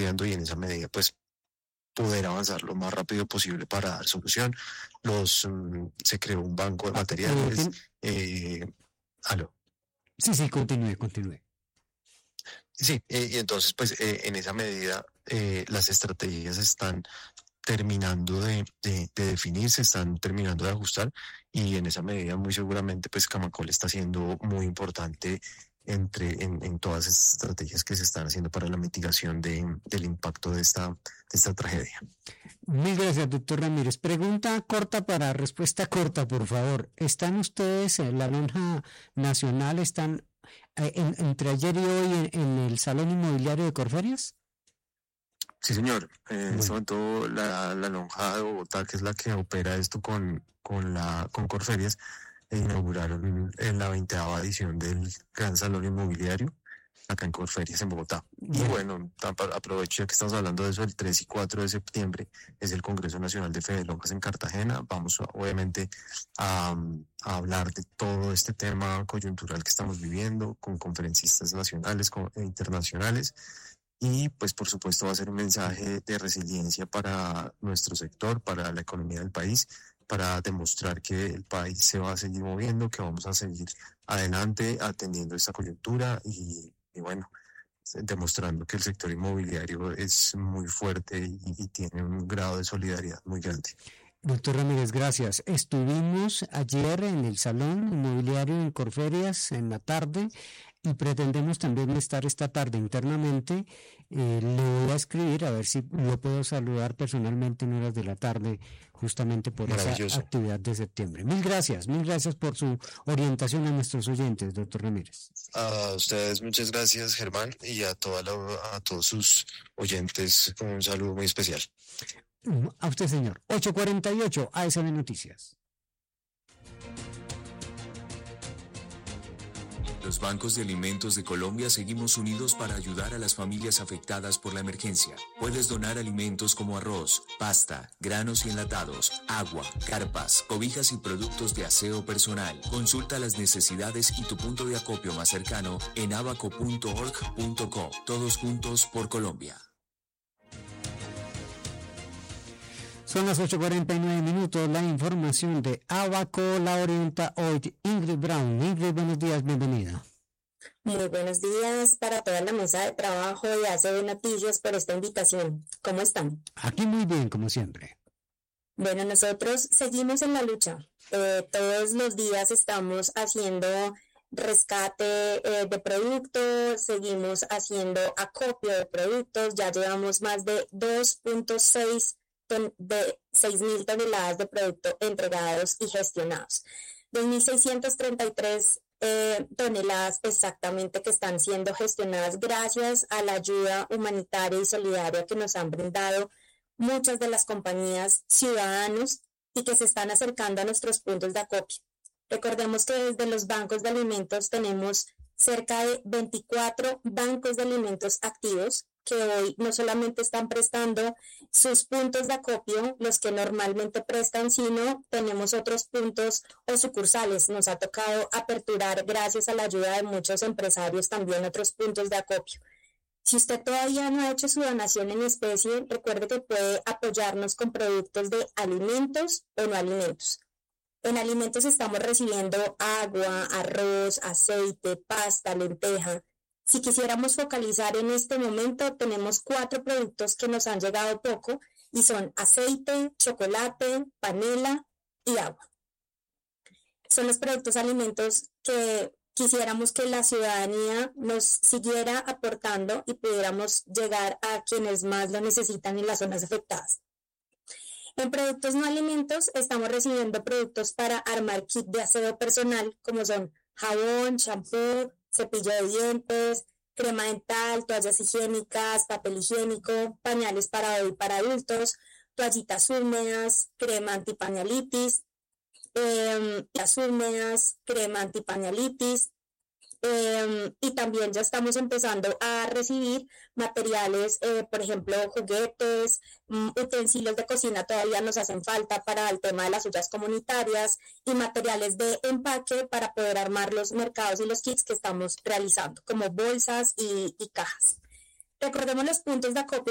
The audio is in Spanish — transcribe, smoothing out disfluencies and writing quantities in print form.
estudiando y en esa medida pues poder avanzar lo más rápido posible para dar solución. Se creó un banco de materiales. ¿Aló? Sí, continúe. Sí, y entonces pues en esa medida las estrategias están terminando de definir, se están terminando de ajustar, y en esa medida muy seguramente pues Camacol está siendo muy importante en todas estas estrategias que se están haciendo para la mitigación del impacto de esta tragedia. Mil gracias, doctor Ramírez. Pregunta corta para respuesta corta, por favor. ¿Están ustedes en la lonja nacional, están entre ayer y hoy en el Salón Inmobiliario de Corferias? Sí, señor. En este momento la lonja de Bogotá, que es la que opera esto con Corferias, inauguraron en la 20ª edición del Gran Salón Inmobiliario acá en Corferias, en Bogotá. Y bueno, aprovecho ya que estamos hablando de eso, el 3 y 4 de septiembre es el Congreso Nacional de Fede Lonjas en Cartagena. Vamos obviamente a hablar de todo este tema coyuntural que estamos viviendo con conferencistas nacionales e internacionales. Y pues por supuesto va a ser un mensaje de resiliencia para nuestro sector, para la economía del país, para demostrar que el país se va a seguir moviendo, que vamos a seguir adelante atendiendo esta coyuntura y bueno, demostrando que el sector inmobiliario es muy fuerte y tiene un grado de solidaridad muy grande. Doctor Ramírez, gracias. Estuvimos ayer en el Salón Inmobiliario en Corferias en la tarde y pretendemos también estar esta tarde internamente. Le voy a escribir a ver si lo puedo saludar personalmente en horas de la tarde, justamente por esa actividad de septiembre. Mil gracias por su orientación a nuestros oyentes, doctor Ramírez. A ustedes muchas gracias, Germán, y a todos sus oyentes un saludo muy especial. A usted, señor. 8:48, ASB Noticias. Los bancos de alimentos de Colombia seguimos unidos para ayudar a las familias afectadas por la emergencia. Puedes donar alimentos como arroz, pasta, granos y enlatados, agua, carpas, cobijas y productos de aseo personal. Consulta las necesidades y tu punto de acopio más cercano en abaco.org.co. Todos juntos por Colombia. Son las 8:49, la información de Abaco la orienta hoy Ingrid Brown. Ingrid, buenos días, bienvenida. Muy buenos días para toda la mesa de trabajo de ACB Noticias por esta invitación. ¿Cómo están? Aquí muy bien, como siempre. Bueno, nosotros seguimos en la lucha. Todos los días estamos haciendo rescate de productos, seguimos haciendo acopio de productos, ya llevamos más de 6.000 toneladas de producto entregados y gestionados. 2.633 toneladas exactamente que están siendo gestionadas gracias a la ayuda humanitaria y solidaria que nos han brindado muchas de las compañías, ciudadanos y que se están acercando a nuestros puntos de acopio. Recordemos que desde los bancos de alimentos tenemos cerca de 24 bancos de alimentos activos que hoy no solamente están prestando sus puntos de acopio, los que normalmente prestan, sino tenemos otros puntos o sucursales. Nos ha tocado aperturar, gracias a la ayuda de muchos empresarios, también otros puntos de acopio. Si usted todavía no ha hecho su donación en especie, recuerde que puede apoyarnos con productos de alimentos o no alimentos. En alimentos estamos recibiendo agua, arroz, aceite, pasta, lenteja. Si quisiéramos focalizar en este momento, tenemos 4 productos que nos han llegado poco y son aceite, chocolate, panela y agua. Son los productos alimentos que quisiéramos que la ciudadanía nos siguiera aportando y pudiéramos llegar a quienes más lo necesitan en las zonas afectadas. En productos no alimentos estamos recibiendo productos para armar kit de aseo personal como son jabón, champú, cepillo de dientes, crema dental, toallas higiénicas, papel higiénico, pañales para bebé y para adultos, toallitas húmedas, crema antipañalitis, las húmedas, crema antipañalitis, y también ya estamos empezando a recibir materiales, por ejemplo, juguetes, utensilios de cocina todavía nos hacen falta para el tema de las ollas comunitarias y materiales de empaque para poder armar los mercados y los kits que estamos realizando, como bolsas y cajas. Recordemos los puntos de acopio